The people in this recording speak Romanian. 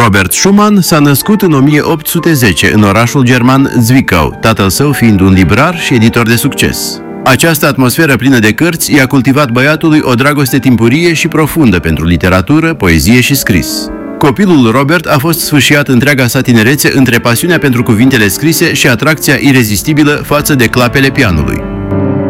Robert Schumann s-a născut în 1810 în orașul german Zwickau, tatăl său fiind un librar și editor de succes. Această atmosferă plină de cărți i-a cultivat băiatului o dragoste timpurie și profundă pentru literatură, poezie și scris. Copilul Robert a fost sfâșiat întreaga sa tinerețe între pasiunea pentru cuvintele scrise și atracția irezistibilă față de clapele pianului.